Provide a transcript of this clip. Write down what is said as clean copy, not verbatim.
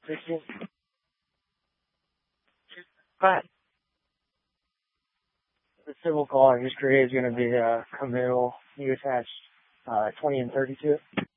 16. But the civil call I just created is going to be committal. You attach 20 and 30 to it.